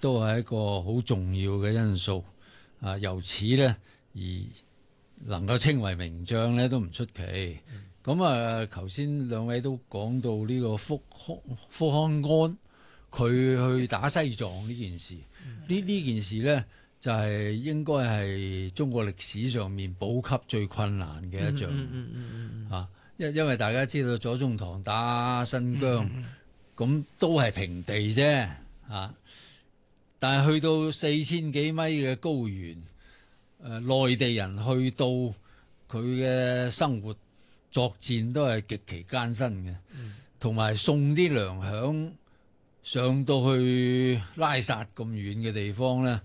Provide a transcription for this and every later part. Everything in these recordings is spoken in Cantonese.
都係一個好重要嘅因素啊。由此咧而能夠稱為名將咧都唔出奇。咁啊，頭先兩位都講到呢個福康安佢去打西藏呢件事，呢件事咧就係應該係中國歷史上面補給最困難嘅一仗啊。因為大家知道左宗棠打新疆，咁都係平地啫啊，但係去到4000幾米嘅高原，內地人去到佢嘅生活作戰都係極其艱辛嘅，同埋送啲糧餉上到去拉薩咁遠嘅地方咧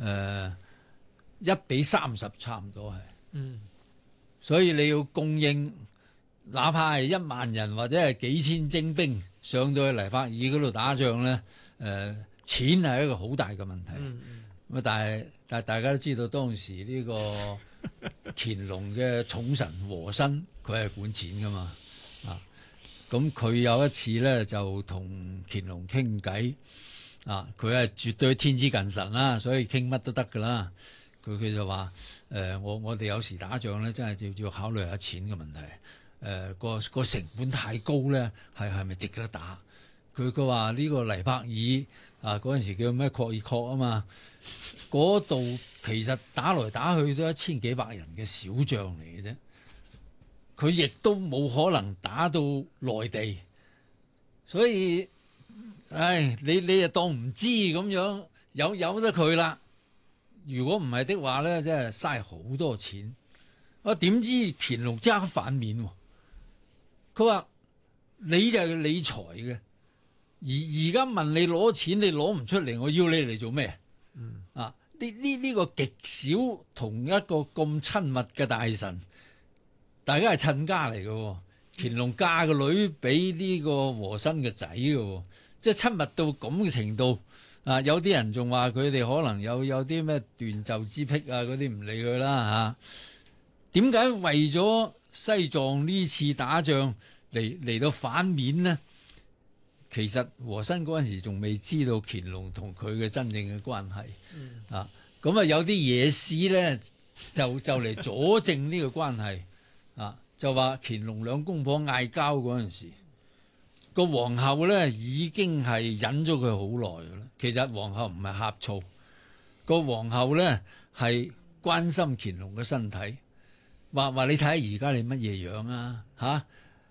，1:30差唔多係，所以你要供應，哪怕係1萬人或者係幾千精兵上到去黎巴爾嗰度打仗咧，錢係一個好大嘅問題。咁但係大家都知道當時呢個乾隆嘅寵臣和珅，佢係管錢噶嘛啊。咁佢有一次咧就同乾隆傾偈啊，佢係絕對天之近神啦，所以傾乜都得噶啦。佢就話我哋有時打仗咧，真係要考慮下錢嘅問題。個成本太高咧，係咪值得打？佢話呢個黎巴爾啊，嗰陣時叫咩廓爾確啊嘛，嗰度其實打來打去都1000幾百人嘅小仗嚟嘅啫，佢亦都冇可能打到內地，所以你就當唔知咁樣，由得佢啦。如果唔係的話咧，真係嘥好多錢。我點知乾隆即刻反面喎？佢話你就係理財嘅，而家問你攞錢，你攞唔出嚟，我要你嚟做咩？啊，呢個極少同一個咁親密嘅大臣，大家係親家嚟嘅。乾隆嫁個女俾呢個和珅嘅仔嘅，即係親密到咁嘅程度。啊，有啲人仲話佢哋可能有啲咩斷袖之癖啊，嗰啲唔理佢啦嚇。點解為咗西藏呢次打仗嚟到反面呢？其實和珅嗰陣時仲未知道乾隆同佢嘅真正嘅關係啊。咁啊有啲野史咧就嚟佐證呢個關係啊，就話乾隆兩公婆嗌交嗰陣時，個皇后咧已經係忍咗佢好耐㗎啦。其實皇后唔係呷醋，個皇后咧係關心乾隆嘅身體，話你睇下而家你乜嘢樣啊嚇？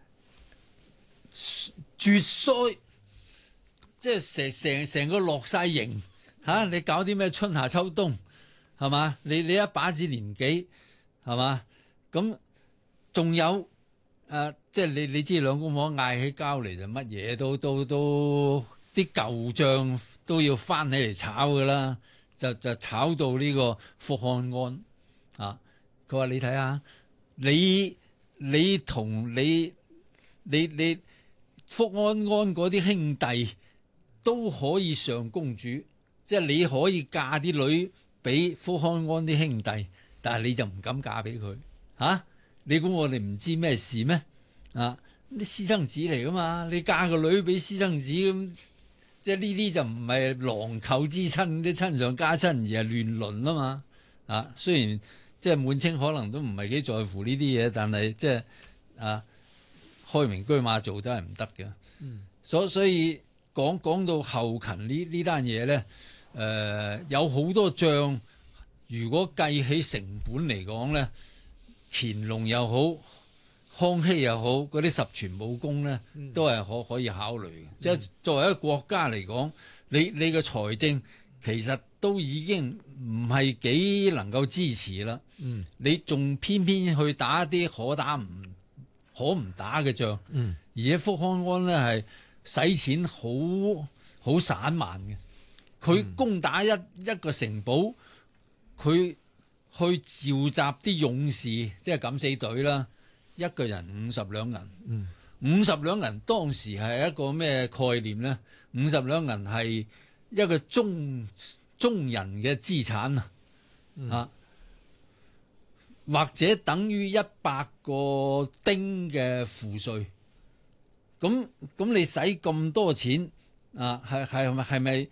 絕衰，即係成個落晒形嚇！你搞啲咩春夏秋冬係嘛？你一把子年紀係嘛？咁仲有即係你知兩公婆嗌起交嚟就乜嘢都啲舊帳都要翻起嚟炒㗎啦，就炒到呢個福康安啊！佢話你睇下，你同你福安安嗰啲兄弟都可以上公主，即係你可以嫁啲女俾福康安啲兄弟，但係你就唔敢嫁俾佢嚇？你估我哋唔知咩事咩？啊，啲私生子嚟噶嘛？你嫁個女俾私生子咁，即係呢啲就唔係郎舅之親啲親上加親，而係亂倫啊嘛！啊，雖然即係滿清可能都唔係幾在乎呢啲嘢，但係即係開明車馬做都係唔得嘅。所以講到後勤呢單嘢咧，有好多仗，如果計起成本嚟講咧，乾隆又好，康熙又好，嗰啲十全武功咧，都係可以考慮嘅。即係作為一個國家嚟講，你嘅財政其實都已經唔係幾能夠支持啦。你仲偏偏去打一啲可唔打嘅仗，而且福康安咧係使錢好散漫嘅。佢攻打一個城堡，佢去召集啲勇士，即係敢死隊啦，一個人50兩銀。50兩銀當時係一個咩概念咧？50兩銀係一個中人嘅資產啊，或者等於100個丁嘅賦稅。咁你使咁多錢啊？係咪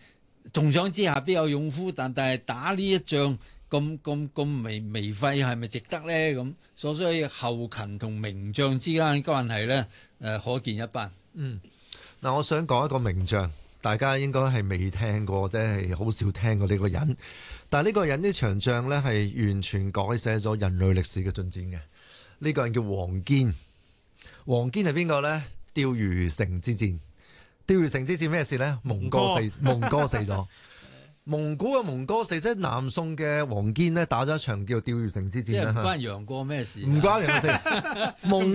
重賞之下必有勇夫，但係打呢一仗咁微費係咪值得咧？咁所以後勤同名將之間關係咧，可見一斑。 嗱，我想講一個名將，大家應該係未聽過，即係好少聽過呢個人。但係呢個人呢場仗呢，係完全改寫咗人類歷史嘅進展嘅。呢個人叫王堅。王堅係邊個呢？釣魚城之戰。釣魚城之戰咩事呢？蒙哥死咗。蒙古嘅蒙哥死，即係南宋嘅王堅呢，打咗一場叫釣魚城之戰。 即係唔關楊過咩事？ 唔關楊過事。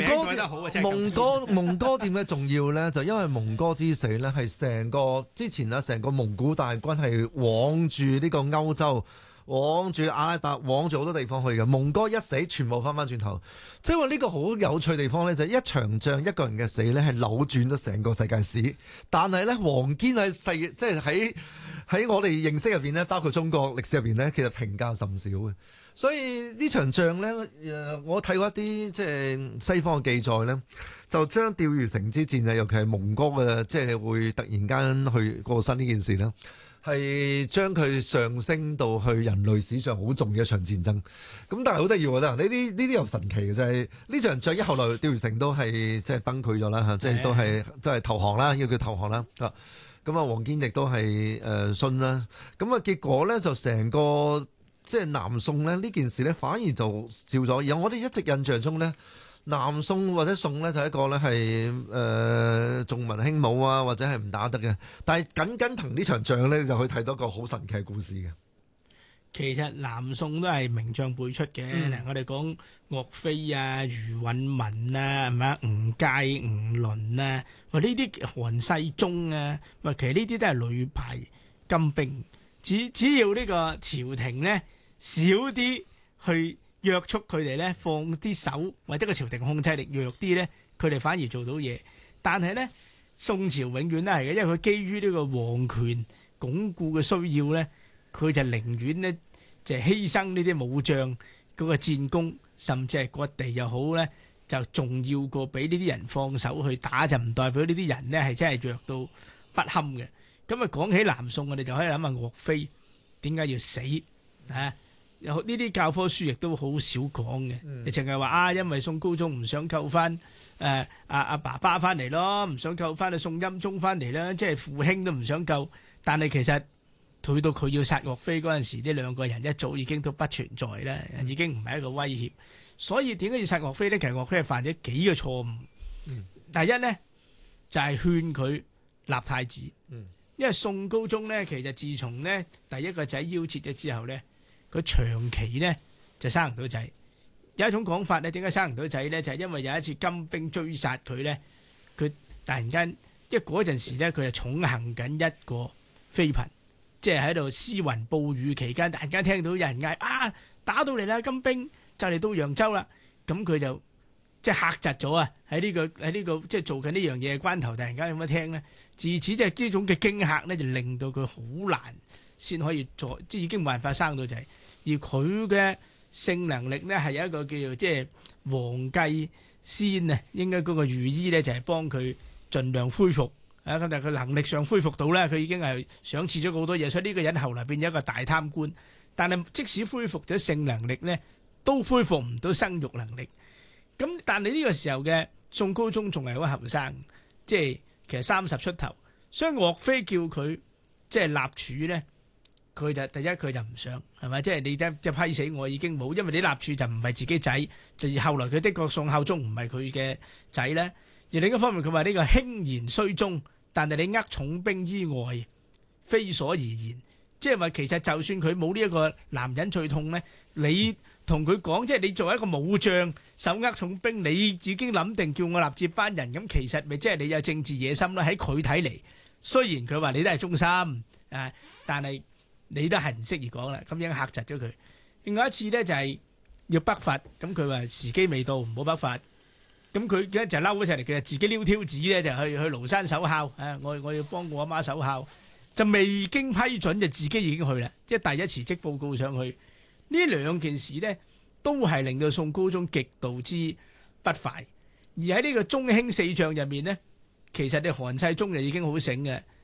蒙哥點解重要呢？就因為蒙哥之死呢，係成個蒙古大軍係往住呢個歐洲，往住阿拉伯，往住好多地方去嘅。蒙哥一死，全部翻轉頭。即係話呢個好有趣地方呢，就係一場仗一個人嘅死呢，係扭轉咗成個世界史。但係呢，王堅即係喺我哋認識入邊咧，包括中國歷史入邊咧，其實評價甚少嘅。所以呢場仗咧，我睇過一啲即係西方嘅記載咧，就將釣魚城之戰啊，尤其係蒙哥嘅即係會突然間去過身呢件事咧，係將佢上升到去人類史上好重要一場戰爭。咁但係好得意喎，呢啲又神奇嘅，就係呢場仗一後來釣魚城都係即係崩潰咗啦嚇，即係都係投降啦，要叫投降啦啊！咁啊，王堅亦都係信啦。咁啊，結果咧就成個即係南宋咧呢件事咧，反而就少咗。而我哋一直印象中咧，南宋或者宋咧就係一個咧係重文輕武啊，或者係唔打得嘅。但係僅憑呢場仗咧，就可以睇到一個好神奇嘅故事嘅。 其實南宋都係名將輩出嘅。我哋講岳飛啊、余允文啊，係咪啊？吳介、吳倫啊，呢啲韓世忠啊，其實呢啲都係屢敗金兵。只要呢個朝廷呢少啲去約束佢哋呢，放啲手，或者個朝廷控制力弱啲呢，佢哋反而做到嘢。但係呢，宋朝永遠都係嘅，因為佢基於呢個皇權鞏固嘅需要呢。佢就寧願呢，就犧牲呢啲武將嗰個戰功，甚至係割地又好呢，就重要過俾呢啲人放手去打，就唔代表呢啲人呢係真係弱到不堪嘅。咁啊，講起南宋，我哋就可以諗下岳飛點解要死啊？呢啲教科書亦都好少講嘅，你淨係話因為宋高宗唔想救翻阿爸爸翻嚟咯，唔想救翻宋欽宗翻嚟啦，即係父兄都唔想救，但係其實。去到佢要殺岳飛嗰陣時，呢兩個人一早已經都不存在啦，已經唔係一個威脅。所以點解要殺岳飛呢？其實岳飛係犯咗幾個錯誤。第一呢，就係勸佢立太子，因為宋高宗呢，其實自從呢第一個仔夭折咗之後呢，佢長期呢就生唔到仔。有一種講法呢，點解生唔到仔呢？就係因為有一次金兵追殺佢呢，佢突然間即係嗰陣時呢，佢係寵幸緊一個妃嬪。即係喺度施雲暴雨期間，突然間聽到有人嗌打到嚟啦，金兵就嚟到揚州啦。咁佢就即係嚇窒咗啊！喺呢個即係做緊呢樣嘢嘅關頭，突然間有乜聽呢？自此即係呢種嘅驚嚇呢，就令到佢好難先可以即係已經冇辦法生到仔。而佢嘅性能力呢，係有一個叫做即係皇繼仙啊，應該嗰個御醫呢，就係幫佢盡量恢復。咁但係佢能力上恢復到咧，佢已經係賞賜咗好多嘢，所以呢個人後來變咗一個大貪官。但係即使恢復咗性能力咧，都恢復唔到生育能力。咁但係呢個時候嘅宋高宗仲係好後生，即係其實30出頭，所以岳飛叫佢即係立儲咧，佢就第一佢就唔想係咪？即係你一批死我已經冇，因為你立儲就唔係自己仔，就後來佢的確宋孝宗唔係佢嘅仔咧。而另一方面，佢話呢個輕言雖忠，但係你重兵於外，非所而言。即係話其實就算佢冇呢一個男人最痛咧，你同佢講，即係你作為一個武將，手重兵，你已經諗定叫我立接班人，咁其實咪即係你有政治野心啦。喺佢睇嚟，雖然佢話你都係忠心，但係你都係唔適宜講啦，咁樣嚇窒咗佢。另外一次咧就係要北伐，咁佢話時機未到，唔好北伐。咁佢一就嬲咗出嚟，佢就自己撩挑子咧，就去廬山守孝。我要幫我阿媽守孝，就未經批准就自己已經去啦。即係第一辭職報告上去，呢兩件事呢，都係令到宋高宗極度之不快。而喺呢個中興四將入面呢，其實你韓世忠就已經好醒嘅，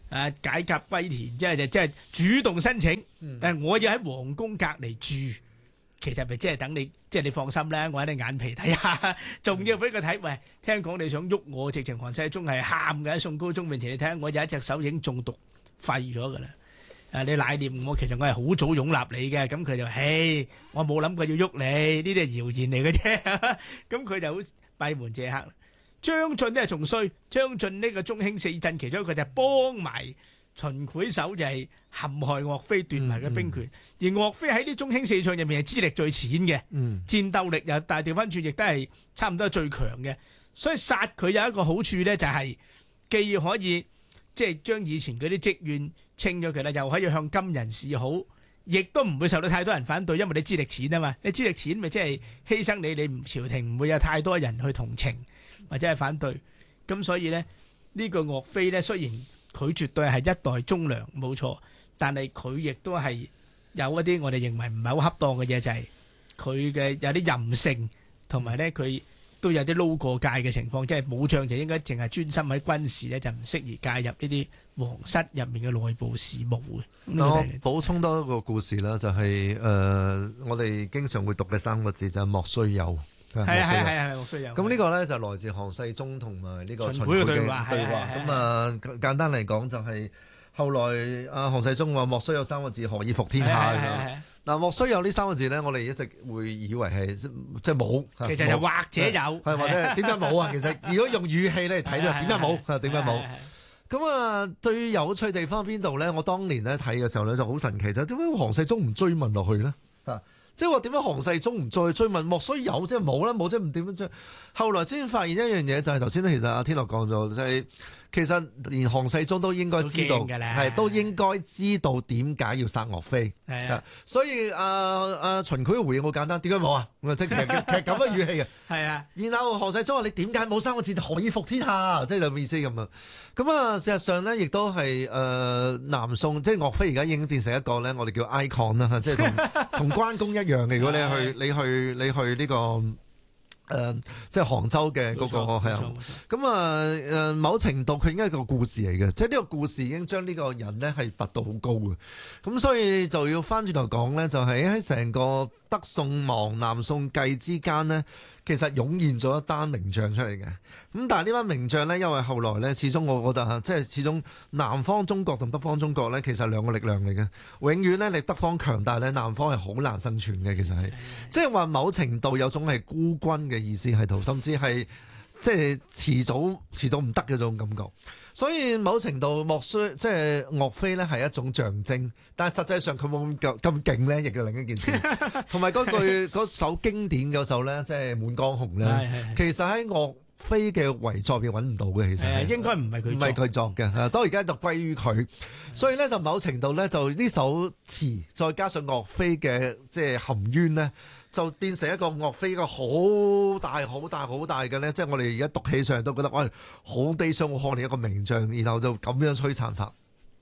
解甲歸田，即係主動申請。我要喺皇宮隔離住，其實咪即係等你，即係你放心啦，我喺你眼皮睇下，仲要俾佢睇。喂，聽講你想喐我，直情韓世忠係喊嘅喺宋高宗面前，你睇下我有一隻手已經中毒廢咗㗎啦。你乃念我，其實我係好早擁立你嘅，咁佢就嘿，我冇諗過要喐你，呢啲係謠言嚟嘅啫。咁佢就好閉門謝客。張晉呢仲衰，張晉呢個中興四鎮其中一個就係幫埋秦檜手，就係陷害岳飛奪埋嘅兵權。而岳飛喺啲中興四將入面係資歷最淺嘅，戰鬥力又但係調翻轉亦都係差唔多最強嘅。所以殺佢有一個好處咧，就係既可以即係將以前嗰啲積怨清咗佢啦，又可以向金人示好，亦都唔會受到太多人反對，因為你資歷淺啊嘛。你資歷淺咪即係犧牲你朝廷唔會有太多人去同情或者係反對。咁所以咧，呢個岳飛咧，雖然佢絕對係一代忠良冇錯，但係佢亦都係有一啲我哋認為唔係好恰當嘅嘢，就係佢嘅有啲任性，同埋咧佢都有啲撈過界嘅情況，即係武將就應該淨係專心喺軍事咧，就唔適宜介入呢啲皇室入面嘅內部事務嘅。 我補充多一個故事啦，就係我哋經常會讀嘅三個字就係莫須有。 係莫須有。 咁呢個咧就來自韓世忠同埋呢個秦檜嘅對話。 話。 咁啊簡單嚟講就係後來韓世忠話莫須有三個字，何以服天下？嗱，莫須有呢三個字咧，我哋一直會以為係即係冇， 其實就或者有， 係或者點解冇啊？其實如果用語氣嚟睇就點解冇？點解冇？咁啊，最有趣地方邊度咧？我當年咧睇嘅時候咧就好神奇，就點解韓世忠唔追問落去咧？即係話點解韓世忠唔再追問？莫須有即係冇啦，冇即係唔點樣追？後來先發現一樣嘢，就係頭先其實阿天樂講咗，就係其實連韓世忠都應該知道，都應該知道點解要殺岳飛。所以秦檜嘅回應好簡單，點解冇啊？其實咁嘅語氣嘅。然後韓世忠話：你點解冇三個字？何以服天下？即係咁意思咁啊。咁啊，事實上咧，亦都係南宋，即係岳飛而家已經變成一個咧，我哋叫 icon 啦，即係同關公一樣嘅。如果你去呢個。即係杭州嘅嗰個係啊，咁啊某程度佢應該係一個故事嚟嘅，即係呢個故事已經將呢個人咧係拔到好高嘅，咁所以就要翻轉頭講咧，就係喺成個北宋亡南宋繼之間呢，其實湧現咗一單名將出嚟嘅。咁但係呢班名將呢，因為後來呢，始終我覺得即係始終南方中國同北方中國呢，其實係兩個力量嚟嘅。永遠呢，你北方強大呢，南方係好難生存嘅。其實係即係話某程度有種係孤軍嘅意思喺度，甚至係即係遲早唔得嘅種感覺。所以某程度莫須即係岳飛咧係一種象徵，但係實際上佢冇咁勁咧，亦係另一件事。同埋嗰首經典嗰首咧，即係《滿江紅》咧，其實喺岳飛嘅遺作入邊揾唔到嘅，其實應該唔係佢作嘅，都而家就歸於佢。所以咧就某程度咧就呢首詞，再加上岳飛嘅即係含冤咧，就變成一個岳飛一個好大嘅咧，即係我哋而家讀起上嚟都覺得，喂，好悲傷，好可憐一個名將，然後就咁樣摧殘法。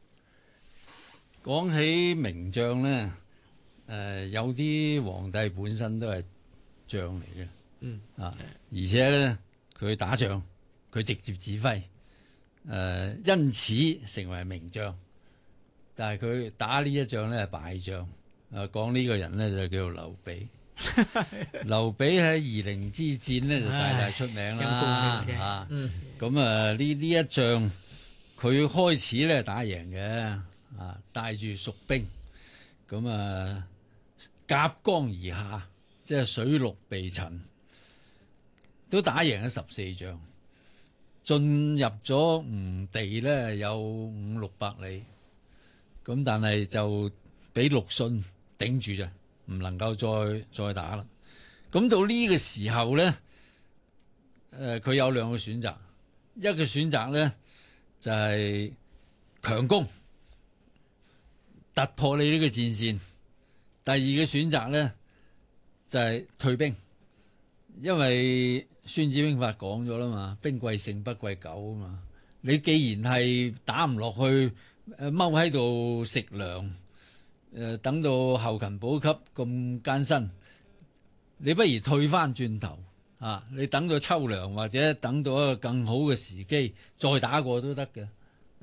講起名將咧，有啲皇帝本身都係將嚟嘅，而且咧佢打仗佢直接指揮，因此成為名將。但係佢打呢一仗咧係敗仗，講呢個人咧就叫做劉備。劉備喺夷陵之戰呢就大出名啦，咁呢一仗佢開始咧打贏嘅，帶住蜀兵，咁夾江而下，即係水陸備陳，都打贏咗14仗，進入咗吳地咧有500-600里，咁但係就俾陸遜頂住咋。唔能夠再打啦。咁到呢個時候咧，佢有兩個選擇，一個選擇咧就係強攻，突破你呢個戰線；第二個選擇咧就係退兵，因為《孫子兵法》講咗啦嘛，兵貴勝不貴久啊嘛。你既然係打唔落去，踎喺度食糧。等到後勤補給咁艱辛，你不如退翻轉頭你等到秋糧或者等到一個更好嘅時機再打過都得嘅。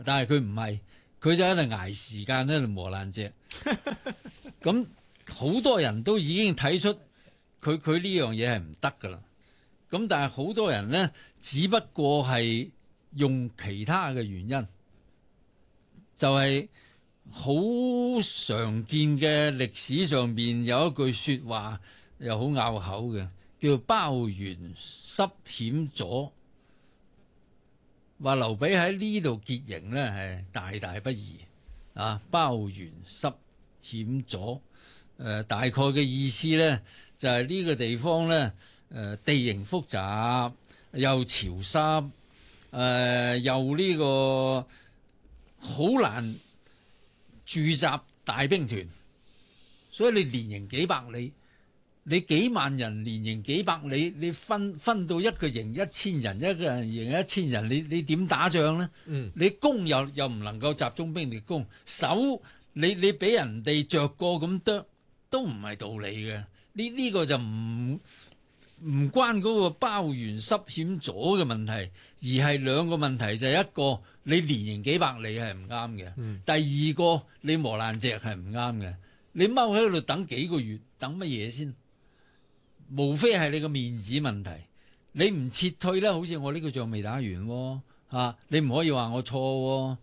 但係佢唔係，佢就喺度捱時間喺度磨爛蓆。咁好多人都已經睇出佢呢樣嘢係唔得噶啦。咁但係好多人呢，只不過係用其他嘅原因，就係好常見嘅歷史上邊有一句說話又好拗口嘅，叫做包圓濕險阻。話劉備喺呢度結營呢係大大不易啊！包圓濕險阻，大概嘅意思呢，就係呢個地方呢，地形複雜，又潮濕，又呢個好難駐紮大兵團，所以你連營幾百里。你幾萬人連營幾百里，你分到一個營1000人，一個人營1000人，你點打仗呢？你攻又唔能夠集中兵力攻，守你俾人哋着過咁啄都唔係道理嘅。呢個就唔關嗰個包圓濕險阻嘅問題，而係兩個問題，就係一個你連營幾百里係唔啱嘅，第二個你磨爛蓆係唔啱嘅。你踎喺度等幾個月，等乜嘢先？無非係你個面子問題，你唔撤退咧，好似我呢個仗未打完喎，你唔可以話我錯喎。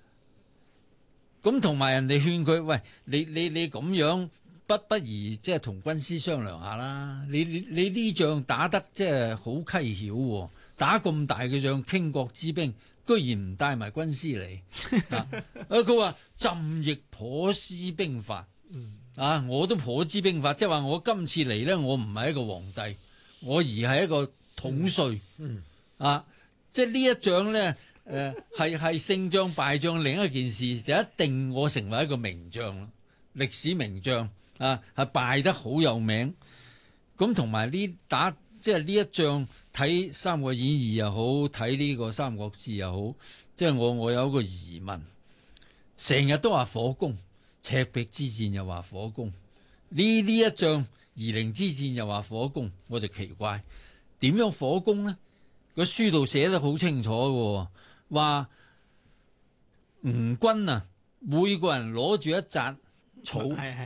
咁同埋人哋勸佢，喂，你咁樣不如即係同軍師商量下啦。你呢仗打得即係好蹊蹺喎，打咁大嘅仗，傾國之兵，居然唔帶埋軍師嚟。佢話朕亦頗思兵法。我都頗知兵法，即係話我今次嚟呢，我唔係一個皇帝，我而係一個統帥。即係呢一仗呢，係勝仗敗仗另一件事，就一定我成為一個名將啦，歷史名將係敗得好有名。咁同埋即係呢一仗睇《三國演義》又好，睇呢個《三國志》又好，即係我有一個疑問，成日都話火攻。赤壁之戰又話火攻，呢一仗夷陵之戰又話火攻，我就奇怪點樣火攻呢？個書度寫得好清楚嘅，話吳軍啊，每個人攞住一紮草，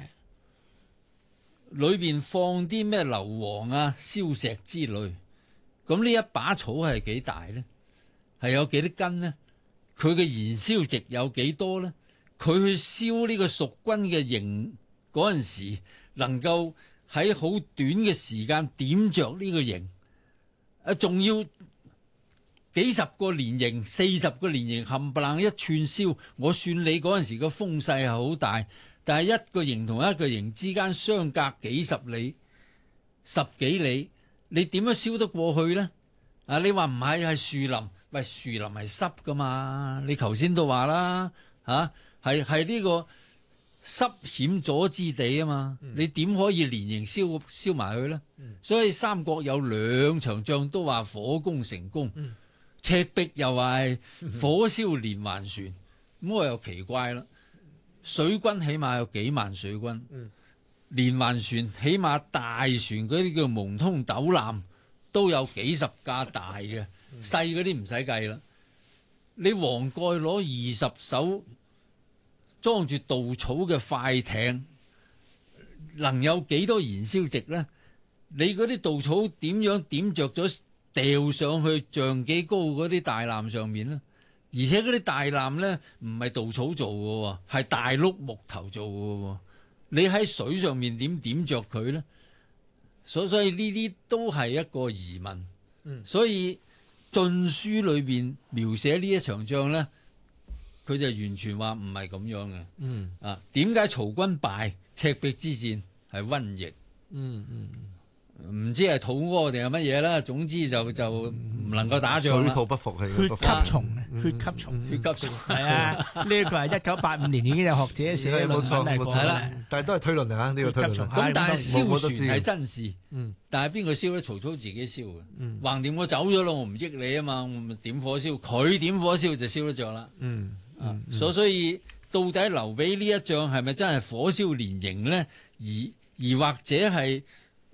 裏邊放啲咩硫磺啊、硝石之類。咁呢一把草係幾大呢？係有幾多斤呢？佢嘅燃燒值有幾多呢？佢去燒呢個蜀軍嘅營嗰陣時，能夠喺好短嘅時間點着呢個營，仲要幾十個連營、40個連營冚唪唥一串燒。我算你嗰陣時個風勢係好大，但係一個營同一個營之間相隔幾十里、10幾里，你點樣燒得過去呢？你話唔係樹林？喂，樹林係濕噶嘛？你頭先都話啦，係呢個濕險阻之地啊嘛，你點可以連營燒埋去呢？所以三國有2場仗都話火攻成功，赤壁又話係火燒連環船，咁我又奇怪啦。水軍起碼有幾萬水軍，連環船起碼大船嗰啲叫蒙通斗艦都有幾十架大嘅，細嗰啲唔使計啦。你黃蓋攞20艘裝住稻草嘅快艇，能有幾多燃燒值呢？你嗰啲稻草點樣點着咗掉上去丈幾高嗰啲大艦上面呢？而且嗰啲大艦呢，唔係稻草做嘅，係大碌木頭做嘅。你喺水上面點着佢呢？所以呢啲都係一個疑問。所以晉書裏邊描寫呢一場仗呢，佢就完全話唔係咁樣嘅。點解曹軍敗？赤壁之戰係瘟疫。唔知係肚屙定係乜嘢啦，總之就唔能夠打仗啦。 水土不服係血吸蟲，血吸蟲係啊！呢個係1985年已經有學者寫論文嚟講啦， 但係都係推論嚟啊！呢個推論咁，但係燒船係真事。但係邊個燒咧？曹操自己燒嘅。橫掂我走咗咯，我唔益你啊嘛，我咪點火燒。佢點火燒就燒得着啦。所以到底劉備呢一仗係咪真係火燒連營呢？而或者係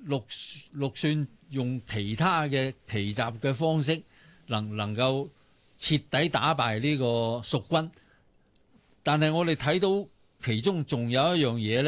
陸遜用其他嘅奇襲嘅方式能夠徹底打敗呢個蜀軍。但係我哋睇到其中仲有一樣嘢咧。